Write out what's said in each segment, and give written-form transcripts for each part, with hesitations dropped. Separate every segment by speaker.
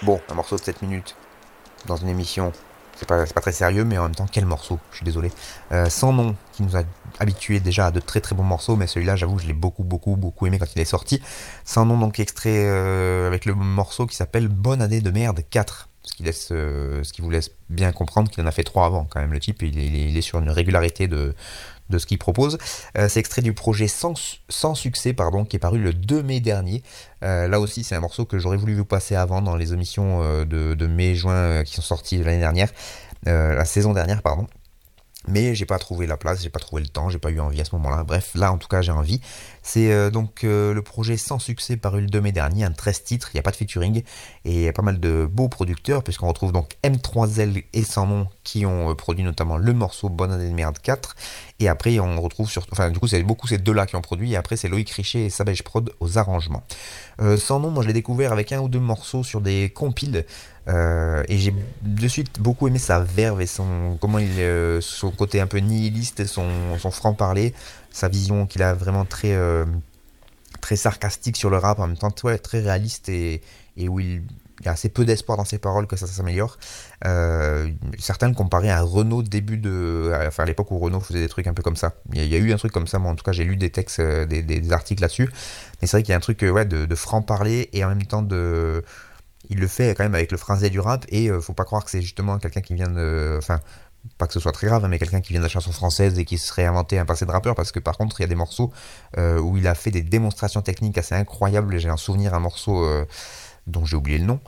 Speaker 1: Bon, un morceau de 7 minutes dans une émission, c'est pas très sérieux, mais en même temps, quel morceau, je suis désolé. Sans nom, qui nous a habitués déjà à de très très bons morceaux, mais celui-là, j'avoue, je l'ai beaucoup aimé quand il est sorti. Sans nom, donc extrait avec le morceau qui s'appelle Bonne année de merde 4. Ce qui vous laisse bien comprendre qu'il en a fait 3 avant, quand même, le type. Il est sur une régularité de ce qu'il propose. C'est extrait du projet sans succès, pardon, qui est paru le 2 mai dernier. Là aussi, c'est un morceau que j'aurais voulu vous passer avant dans les émissions de mai-juin qui sont sorties l'année dernière, la saison dernière, pardon. Mais j'ai pas trouvé la place, j'ai pas trouvé le temps, j'ai pas eu envie à ce moment-là. Bref, là en tout cas j'ai envie. C'est le projet sans succès paru le 2 mai dernier, un 13 titres, il n'y a pas de featuring et il y a pas mal de beaux producteurs puisqu'on retrouve donc M3L et Sans Nom qui ont produit notamment le morceau Bonne année de merde 4 et après on retrouve enfin du coup c'est beaucoup ces deux-là qui ont produit et après c'est Loïc Richer et Sabège Prod aux arrangements. Sans Nom, moi je l'ai découvert avec un ou deux morceaux sur des compiles et j'ai de suite beaucoup aimé sa verve et son côté un peu nihiliste, son franc-parler, sa vision qu'il a vraiment très sarcastique sur le rap, en même temps ouais, très réaliste et où il y a assez peu d'espoir dans ses paroles que ça s'améliore. Certains le comparaient à Renaud enfin à l'époque où Renaud faisait des trucs un peu comme ça. Il y a eu un truc comme ça, moi en tout cas j'ai lu des textes, des articles là-dessus. Mais c'est vrai qu'il y a un truc ouais, de franc-parler et en même temps il le fait quand même avec le phrasé du rap et faut pas croire que c'est justement quelqu'un qui vient de... Enfin, pas que ce soit très grave, hein, mais quelqu'un qui vient de la chanson française et qui se serait inventé un passé de rappeur, parce que par contre, il y a des morceaux où il a fait des démonstrations techniques assez incroyables. J'ai un souvenir, un morceau dont j'ai oublié le nom,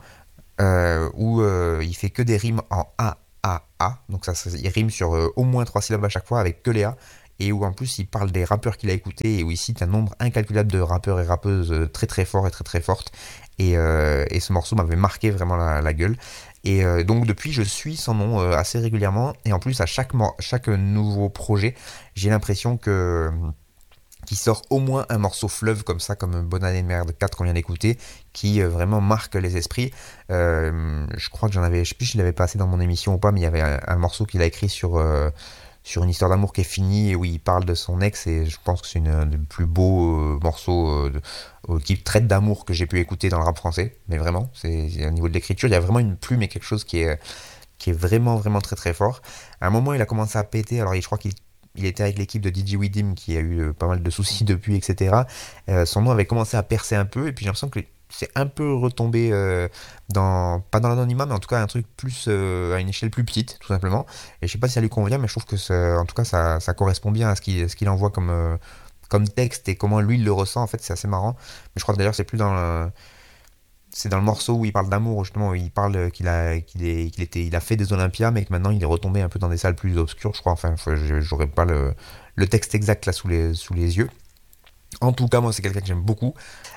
Speaker 1: où il fait que des rimes en A, donc il rime sur au moins 3 syllabes à chaque fois avec que les A, et où en plus il parle des rappeurs qu'il a écoutés, et où il cite un nombre incalculable de rappeurs et rappeuses très très forts et très très fortes, et ce morceau m'avait marqué vraiment la gueule. Et donc depuis, je suis son nom assez régulièrement. Et en plus, à chaque nouveau projet, j'ai l'impression que qui sort au moins un morceau fleuve comme ça, comme Bonne année de merde 4 qu'on vient d'écouter, qui vraiment marque les esprits. Je crois que je sais plus si je l'avais passé dans mon émission ou pas, mais il y avait un morceau qu'il a écrit sur une histoire d'amour qui est finie et où il parle de son ex et je pense que c'est un des plus beaux morceaux qui traite d'amour que j'ai pu écouter dans le rap français. Mais vraiment, c'est au niveau de l'écriture, il y a vraiment une plume et quelque chose qui est vraiment très très fort. À un moment, il a commencé à péter. Alors, je crois qu'il était avec l'équipe de DJ Widim qui a eu pas mal de soucis depuis, etc. Son nom avait commencé à percer un peu et puis j'ai l'impression que c'est un peu retombé pas dans l'anonymat, mais en tout cas un truc plus à une échelle plus petite, tout simplement. Et je sais pas si ça lui convient, mais je trouve que en tout cas ça correspond bien à ce qu'il envoie comme texte et comment lui il le ressent. En fait, c'est assez marrant. Mais je crois que d'ailleurs c'est dans le morceau où il parle d'amour, justement, où il parle qu'il a fait des Olympias, mais que maintenant il est retombé un peu dans des salles plus obscures, je crois. Enfin, j'aurais pas le texte exact là sous les yeux. En tout cas, moi, c'est quelqu'un que j'aime beaucoup.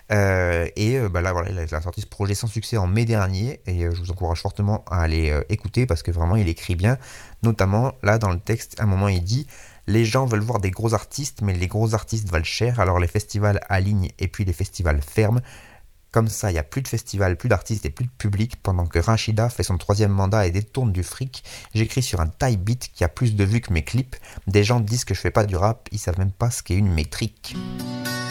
Speaker 1: Bah là, voilà, il a sorti ce projet sans succès en mai dernier. Et je vous encourage fortement à aller écouter parce que vraiment, il écrit bien. Notamment, là, dans le texte, à un moment, il dit: les gens veulent voir des gros artistes, mais les gros artistes valent cher. Alors les festivals alignent et puis les festivals ferment. Comme ça, il n'y a plus de festivals, plus d'artistes et plus de public, pendant que Rachida fait son troisième mandat et détourne du fric. J'écris sur un taille beat qui a plus de vues que mes clips. Des gens disent que je fais pas du rap, ils savent même pas ce qu'est une métrique.